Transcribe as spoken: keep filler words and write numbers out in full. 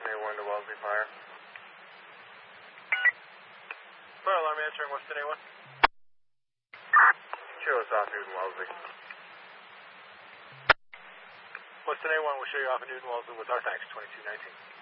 A one to Wellesley Fire. Fire alarm answering Weston A one. Show us off Newton Wellesley. Weston A one will show you off in Newton Wellesley with our thanks, twenty-two nineteen.